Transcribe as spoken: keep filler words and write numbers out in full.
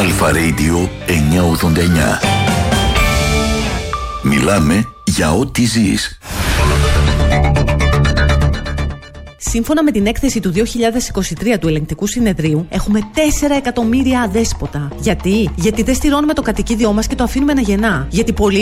Αλφα Radio εννιακόσια ογδόντα εννιά. Μιλάμε για ό,τι ζεις. Σύμφωνα με την έκθεση του δύο χιλιάδες είκοσι τρία του Ελεγκτικού Συνεδρίου, έχουμε τέσσερα εκατομμύρια αδέσποτα. Γιατί? Γιατί δεν στηρώνουμε το κατοικίδιό μας και το αφήνουμε να γεννά. Γιατί πολλοί